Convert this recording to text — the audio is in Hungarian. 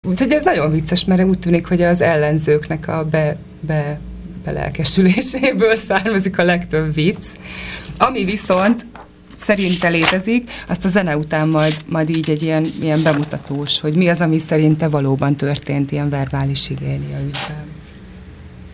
Úgyhogy ez nagyon vicces, mert úgy tűnik, hogy az ellenzőknek a belelkesüléséből származik a legtöbb vicc. Ami viszont szerinte létezik, azt a zene után majd így egy ilyen bemutatós, hogy mi az, ami szerinte valóban történt ilyen verbális higiénia ügyben.